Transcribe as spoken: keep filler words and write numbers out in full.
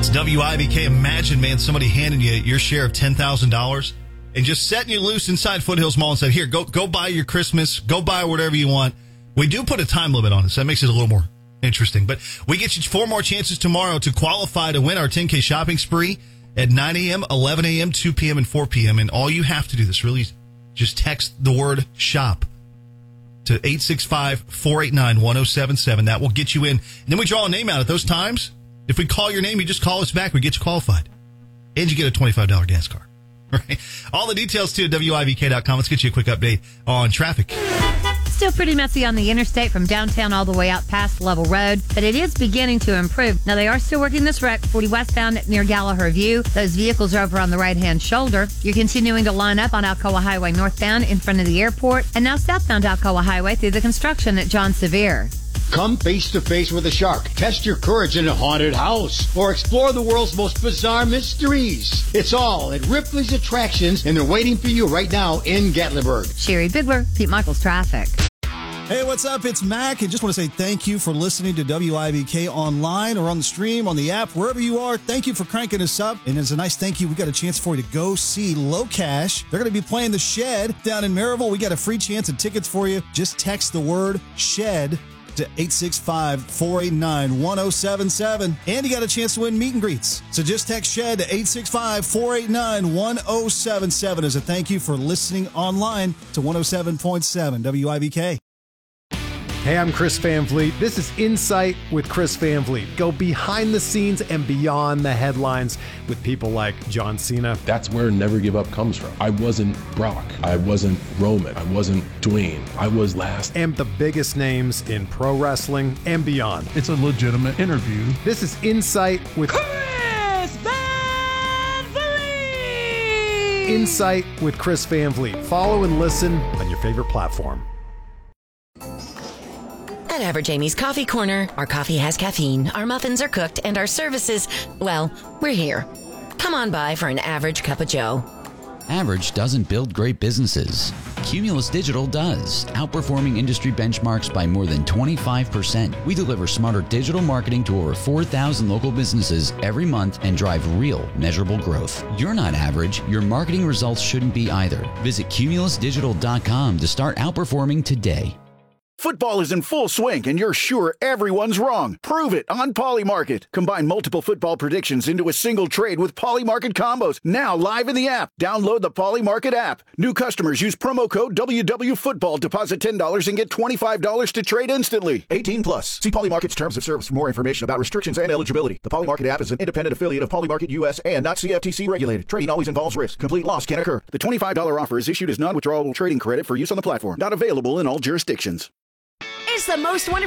It's W I B K. Imagine, man, somebody handing you your share of ten thousand dollars and just setting you loose inside Foothills Mall and said, here, go go buy your Christmas, go buy whatever you want. We do put a time limit on it, so that makes it a little more interesting. But we get you four more chances tomorrow to qualify to win our ten K shopping spree at nine a.m., eleven a.m., two p.m., and four p.m. And all you have to do, this really easy, just text the word shop to eight six five, four eight nine, one oh seven seven. That will get you in. And then we draw a name out at those times. If we call your name, you just call us back. We get you qualified. And you get a twenty-five dollars gas card. Right? All the details to W I V K dot com. Let's get you a quick update on traffic. Still pretty messy on the interstate from downtown all the way out past Level Road, but it is beginning to improve. Now, they are still working this wreck, forty westbound near Gallagher View. Those vehicles are over on the right-hand shoulder. You're continuing to line up on Alcoa Highway northbound in front of the airport, and now southbound Alcoa Highway through the construction at John Sevier. Come face to face with a shark, test your courage in a haunted house, or explore the world's most bizarre mysteries. It's all at Ripley's Attractions, and they're waiting for you right now in Gatlinburg. Sherry Bigler, Pete Michaels Traffic. Hey, what's up? It's Mac. I just want to say thank you for listening to W I B K online or on the stream, on the app, wherever you are. Thank you for cranking us up. And as a nice thank you, we got a chance for you to go see Low Cash. They're going to be playing The Shed down in Maryville. We got a free chance of tickets for you. Just text the word SHED to eight six five, four eight nine, one oh seven seven. And you got a chance to win meet and greets. So just text SHED to eight six five, four eight nine, one oh seven seven as a thank you for listening online to one oh seven point seven W I B K. Hey, I'm Chris Van Vliet. This is Insight with Chris Van Vliet. Go behind the scenes and beyond the headlines with people like John Cena. That's where Never Give Up comes from. I wasn't Brock. I wasn't Roman. I wasn't Dwayne. I was last. And the biggest names in pro wrestling and beyond. It's a legitimate interview. This is Insight with Chris Van Vliet. Insight with Chris Van Vliet. Follow and listen on your favorite platform. At Average Amy's Coffee Corner, our coffee has caffeine, our muffins are cooked, and our services, well, we're here. Come on by for an average cup of joe. Average doesn't build great businesses. Cumulus Digital does, outperforming industry benchmarks by more than twenty-five percent. We deliver smarter digital marketing to over four thousand local businesses every month and drive real, measurable growth. You're not average. Your marketing results shouldn't be either. Visit cumulus digital dot com to start outperforming today. Football is in full swing, and you're sure everyone's wrong. Prove it on Polymarket. Combine multiple football predictions into a single trade with Polymarket combos. Now live in the app. Download the Polymarket app. New customers use promo code W W Football. Deposit ten dollars and get twenty-five dollars to trade instantly. eighteen plus. See Polymarket's terms of service for more information about restrictions and eligibility. The Polymarket app is an independent affiliate of Polymarket U S and not C F T C regulated. Trading always involves risk. Complete loss can occur. The twenty-five dollars offer is issued as non-withdrawable trading credit for use on the platform. Not available in all jurisdictions. It's the most wonderful